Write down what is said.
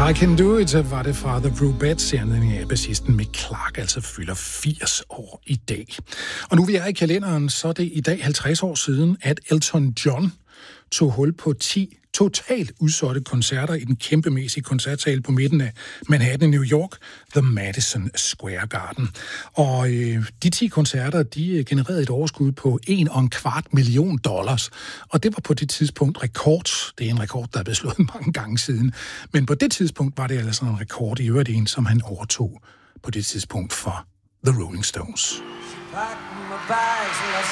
I Can Do It var det fra The Rubettes, i anledning af bassisten Mick Clark, altså fylder 80 år i dag. Og nu vi er i kalenderen, så er det i dag 50 år siden, at Elton John tog hul på 10 totalt udsolgte koncerter i den kæmpemæssige koncertsal på midten af Manhattan i New York, The Madison Square Garden. Og de 10 koncerter, de genererede et overskud på $1,25 million. Og det var på det tidspunkt rekord. Det er en rekord, der er blevet slået mange gange siden. Men på det tidspunkt var det altså en rekord, i øvrigt en, som han overtog på det tidspunkt for The Rolling Stones. Packed my bags and I